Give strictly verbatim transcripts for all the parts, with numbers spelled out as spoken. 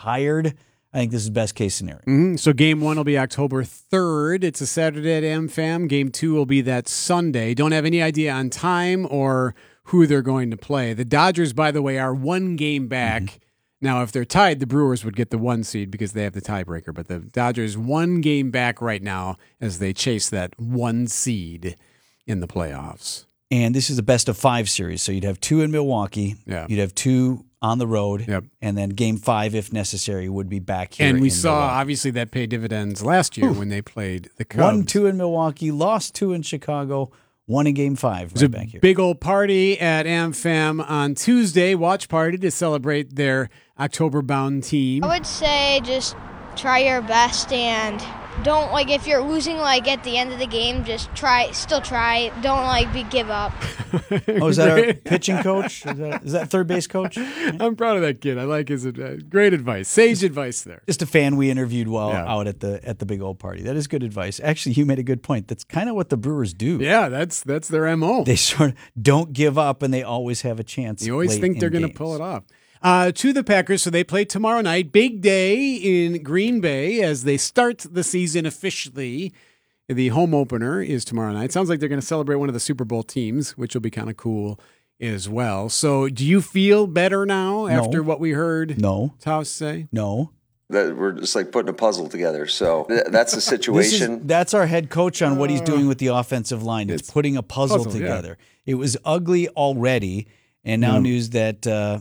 tired, I think this is best case scenario. Mm-hmm. So game one will be October third. It's a Saturday at AmFam. Game two will be that Sunday. Don't have any idea on time or who they're going to play. The Dodgers, by the way, are one game back. Mm-hmm. Now, if they're tied, the Brewers would get the one seed because they have the tiebreaker. But the Dodgers one game back right now as they chase that one seed in the playoffs. And this is a best of five series. So you'd have two in Milwaukee. Yeah. You'd have two on the road. Yep. And then game five, if necessary, would be back here. And we in saw, Milwaukee. obviously, that paid dividends last year Ooh. when they played the Cubs. Won two in Milwaukee, lost two in Chicago, won in game five right There's back a here. Big old party at AmFam on Tuesday, watch party to celebrate their October-bound team. I would say just try your best and don't, like, if you're losing, like, at the end of the game, just try, still try. Don't, like, be, give up. Oh, is that our pitching coach? Is that, is that third base coach? I'm proud of that kid. I like his uh, great advice. Sage advice there. Just a fan we interviewed while Yeah. out at the at the big old party. That is good advice. Actually, you made a good point. That's kind of what the Brewers do. Yeah, that's that's their M O. They sort of don't give up, and they always have a chance. You always late think they're going to pull it off. Uh, to the Packers, so they play tomorrow night. Big day in Green Bay as they start the season officially. The home opener is tomorrow night. Sounds like they're going to celebrate one of the Super Bowl teams, which will be kind of cool as well. So do you feel better now after No. what we heard No. Taos say? No. That we're just like putting a puzzle together. So th- that's the This situation. is, that's our head coach on what he's doing with the offensive line. It's, It's putting a puzzle, puzzle, yeah. together. It was ugly already, and now Yeah. news that uh,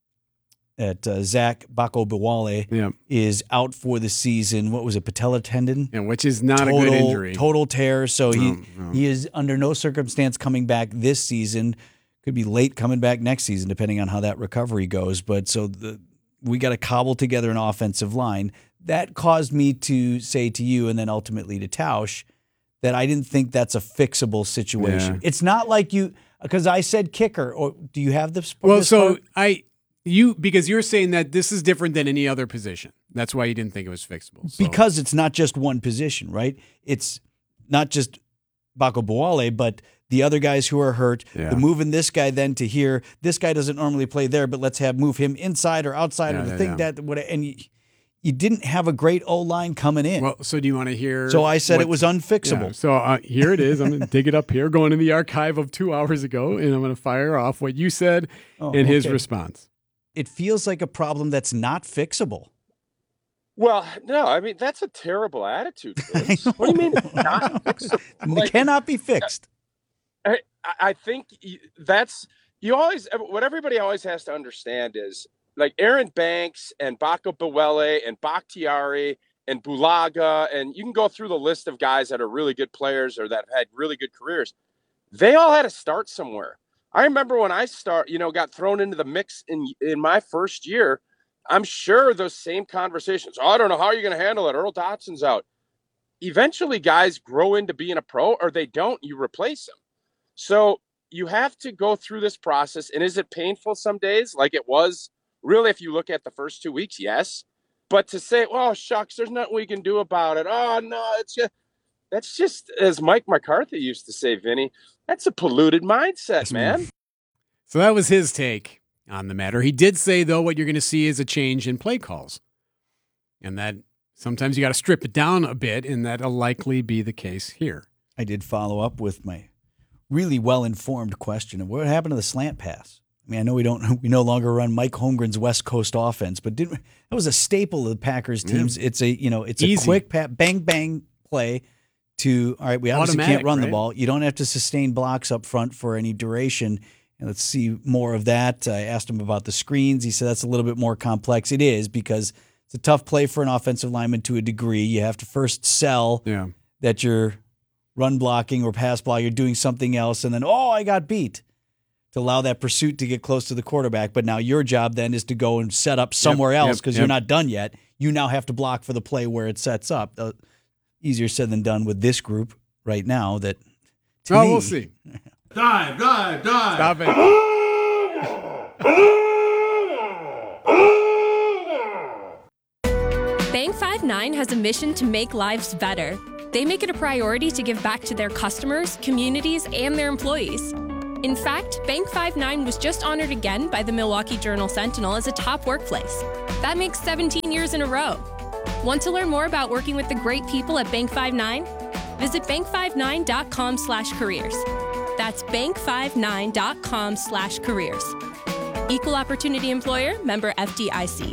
that uh, Zach Bako-Bewale Yeah. is out for the season. What was it, patella tendon? And which is not total, a good injury. Total tear. So he, No, no. he is under no circumstance coming back this season. Could be late coming back next season, depending on how that recovery goes. But so the we got to cobble together an offensive line. That caused me to say to you, and then ultimately to Tausch, that I didn't think that's a fixable situation. Yeah. It's not like you, because I said kicker. Or do you have this? Well, this so part? I you because you're saying that this is different than any other position. That's why you didn't think it was fixable. So. Because it's not just one position, right? It's not just Bako-Bewale, but the other guys who are hurt. Yeah. The moving this guy then to here. This guy doesn't normally play there, but let's have move him inside or outside Yeah, or the yeah, thing yeah. that what and you, you didn't have a great O line coming in. Well, so do you want to hear? so I said what- it was unfixable. Yeah, so uh, here it is. I'm going to dig it up here, going in the archive of two hours ago, and I'm going to fire off what you said Oh, and his okay. response. It feels like a problem that's not fixable. Well, no, I mean, that's a terrible attitude. Vince. What do you mean it's not fixable? It Like, cannot be fixed. I, I think y- that's, you always, what everybody always has to understand is, like Aaron Banks and Bako-Bewale and Bakhtiari and Bulaga, and you can go through the list of guys that are really good players or that have had really good careers. They all had to start somewhere. I remember when I start, you know, got thrown into the mix in in my first year. I'm sure those same conversations. Oh, I don't know how you're going to handle it. Earl Dotson's out. Eventually, guys grow into being a pro, or they don't. You replace them. So you have to go through this process. And is it painful some days, like it was? Really, if you look at the first two weeks, yes. But to say, "Oh shucks, there's nothing we can do about it." Oh no, it's just that's just, as Mike McCarthy used to say, Vinny. That's a polluted mindset, man. So that was his take on the matter. He did say, though, what you're going to see is a change in play calls, and that sometimes you got to strip it down a bit, and that'll likely be the case here. I did follow up with my really well-informed question of what happened to the slant pass. I mean, I know we don't, we no longer run Mike Holmgren's West Coast offense, but didn't that was a staple of the Packers teams. Yeah. It's a, you know, it's Easy. a quick pat, bang bang play to, all right, we obviously Automatic, can't run right? the ball. You don't have to sustain blocks up front for any duration. And let's see more of that. I asked him about the screens. He said that's a little bit more complex. It is, because it's a tough play for an offensive lineman to a degree. You have to first sell Yeah. that you're run blocking or pass block, you're doing something else, and then, oh, I got beat, to allow that pursuit to get close to the quarterback. But now your job then is to go and set up somewhere Yep, else, yep, because yep. you're not done yet. You now have to block for the play where it sets up. Uh, easier said than done with this group right now. That to Oh, me, we'll see. Dive, dive, dive. Stop it. Bank five nine has a mission to make lives better. They make it a priority to give back to their customers, communities, and their employees. In fact, Bank five nine was just honored again by the Milwaukee Journal-Sentinel as a top workplace. That makes seventeen years in a row. Want to learn more about working with the great people at Bank five nine? Visit bank five nine dot com slash careers. That's bank five nine dot com slash careers. Equal Opportunity Employer, member F D I C.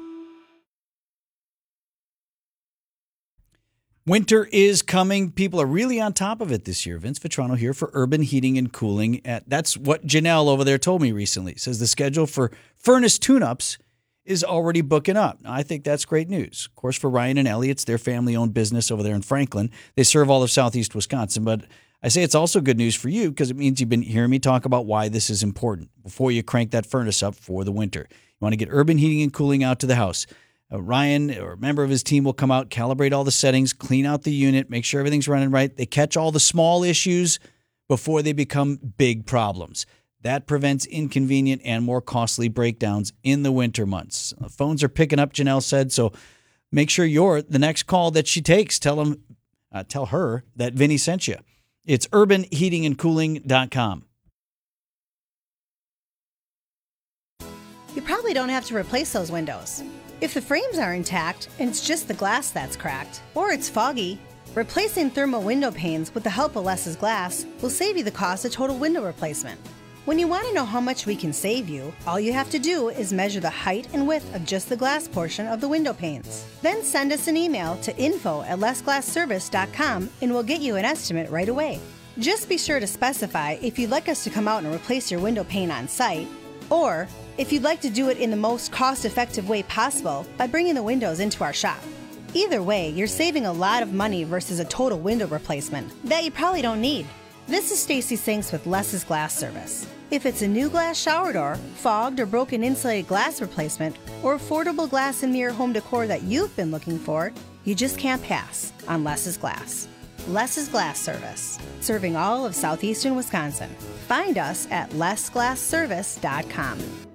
Winter is coming. People are really on top of it this year. Vince Vitrano here for Urban Heating and Cooling. At, that's what Janelle over there told me recently. Says the schedule for furnace tune-ups is already booking up. Now, I think that's great news. Of course, for Ryan and Ellie, it's their family-owned business over there in Franklin. They serve all of southeast Wisconsin. But I say it's also good news for you because it means you've been hearing me talk about why this is important before you crank that furnace up for the winter. You want to get Urban Heating and Cooling out to the house. Uh, Ryan or a member of his team will come out, calibrate all the settings, clean out the unit, make sure everything's running right. They catch all the small issues before they become big problems. That prevents inconvenient and more costly breakdowns in the winter months. Uh, phones are picking up, Janelle said, so make sure you're the next call that she takes. Tell them, uh, tell her that Vinny sent you. It's urban heating and cooling dot com. You probably don't have to replace those windows. If the frames are intact and it's just the glass that's cracked, or it's foggy, replacing thermal window panes with the help of Less's Glass will save you the cost of total window replacement. When you want to know how much we can save you, all you have to do is measure the height and width of just the glass portion of the window panes. Then send us an email to info at less glass service dot com and we'll get you an estimate right away. Just be sure to specify if you'd like us to come out and replace your window pane on site, or if you'd like to do it in the most cost-effective way possible by bringing the windows into our shop. Either way, you're saving a lot of money versus a total window replacement that you probably don't need. This is Stacy Sinks with Less's Glass Service. If it's a new glass shower door, fogged or broken insulated glass replacement, or affordable glass and mirror home decor that you've been looking for, you just can't pass on Less's Glass. Less's Glass Service, serving all of southeastern Wisconsin. Find us at less glass service dot com.